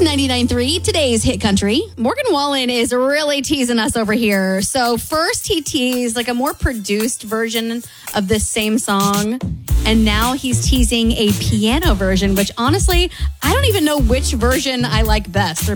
99.3, today's Hit Country. Morgan Wallen is really teasing us over here. So first he teased like a more produced version of this same song. And now he's teasing a piano version, which honestly, I don't even know which version I like best. They're